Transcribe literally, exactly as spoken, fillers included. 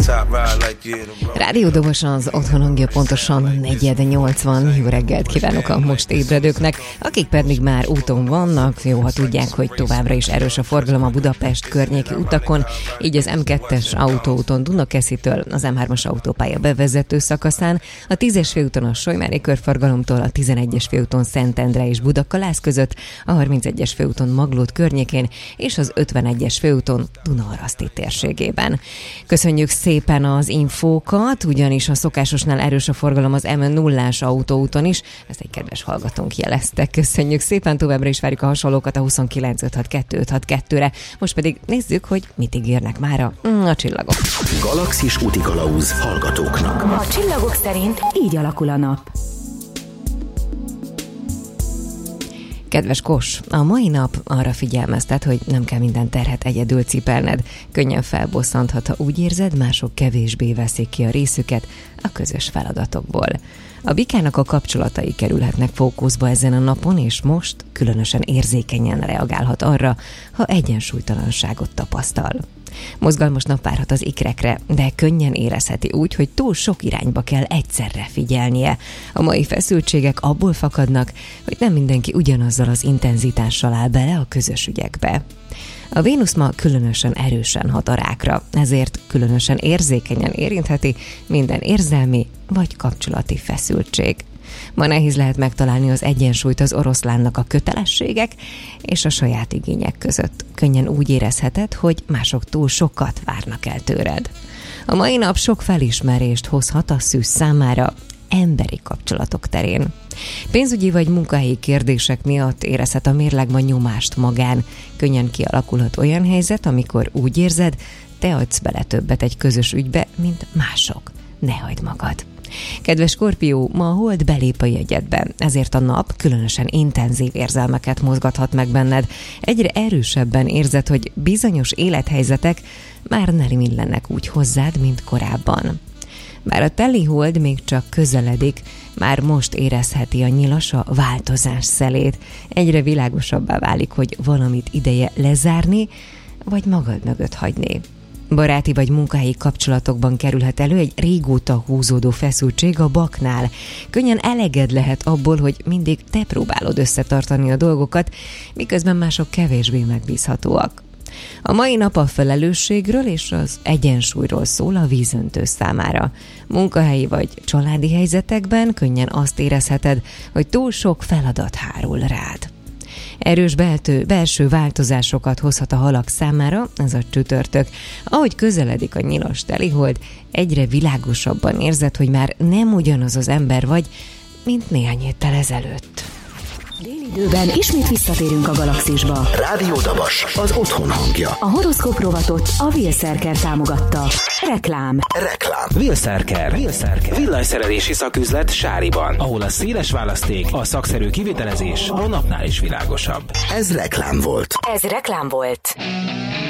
Rádiódobos az Otthon hangja, pontosan negyed nyolcvan. Jó reggelt kívánok a most ébredőknek, akik pedig már úton vannak. Jó, ha tudják, hogy továbbra is erős a forgalom a Budapest környéki utakon, így az em kettes autóúton Dunakeszitől az em hármas autópálya bevezető szakaszán, a tízes főúton a Solymári körforgalomtól a tizenegyes főúton Szentendre és Budakalász között, a harmincegyes főúton Maglód környékén és az ötvenegyes főúton Dunaharaszti térségében. Köszönjük szépen az infókat, ugyanis a szokásosnál erős a forgalom az em nullás autóúton is. Ezt egy kedves hallgatónk jelezte. Köszönjük szépen, továbbra is várjuk a hasonlókat a huszonkilenc ötszázhatvankettő ötszázhatvankettőre. Most pedig nézzük, hogy mit ígérnek mára a csillagok. Galaxis útikalauz hallgatóknak. A csillagok szerint így alakul a nap. Kedves Kos, a mai nap arra figyelmeztet, hogy nem kell minden terhet egyedül cipelned. Könnyen felbosszanthat, ha úgy érzed, mások kevésbé veszik ki a részüket a közös feladatokból. A bikának a kapcsolatai kerülhetnek fókuszba ezen a napon, és most különösen érzékenyen reagálhat arra, ha egyensúlytalanságot tapasztal. Mozgalmas nap várhat az ikrekre, de könnyen érezheti úgy, hogy túl sok irányba kell egyszerre figyelnie. A mai feszültségek abból fakadnak, hogy nem mindenki ugyanazzal az intenzitással áll bele a közös ügyekbe. A Vénusz ma különösen erősen hat a Rákra, ezért különösen érzékenyen érintheti minden érzelmi vagy kapcsolati feszültség. Ma nehéz lehet megtalálni az egyensúlyt az oroszlánnak a kötelességek és a saját igények között. Könnyen úgy érezheted, hogy mások túl sokat várnak el tőled. A mai nap sok felismerést hozhat a szűz számára emberi kapcsolatok terén. Pénzügyi vagy munkahelyi kérdések miatt érezhet a mérleg ma nyomást magán. Könnyen kialakulhat olyan helyzet, amikor úgy érzed, te adsz bele többet egy közös ügybe, mint mások. Ne hagyd magad. Kedves Skorpió, ma a hold belép a jegyedbe, ezért a nap különösen intenzív érzelmeket mozgathat meg benned. Egyre erősebben érzed, hogy bizonyos élethelyzetek már nem illennek úgy hozzád, mint korábban. Bár a teli hold még csak közeledik, már most érezheti a nyilas a változás szelét. Egyre világosabbá válik, hogy valamit ideje lezárni, vagy magad mögött hagyni. Baráti vagy munkahelyi kapcsolatokban kerülhet elő egy régóta húzódó feszültség a baknál. Könnyen eleged lehet abból, hogy mindig te próbálod összetartani a dolgokat, miközben mások kevésbé megbízhatóak. A mai nap a felelősségről és az egyensúlyról szól a vízöntő számára. Munkahelyi vagy családi helyzetekben könnyen azt érezheted, hogy túl sok feladat hárul rád. Erős beltő, belső változásokat hozhat a halak számára ez a csütörtök. Ahogy közeledik a nyilas telihold, egyre világosabban érzed, hogy már nem ugyanaz az ember vagy, mint néhány héttel ezelőtt. Délidőben ismét visszatérünk a Galaxisba. Rádiódobos, az otthon hangja. A horoszkóp rovatot a Wheelszerker támogatta. Reklám. Reklám. Wheelszerker. Wheelszerker. Villanyszerelési szaküzlet Sáriban, ahol a széles választék, a szakszerű kivitelezés a napnál is világosabb. Ez reklám volt. Ez reklám volt.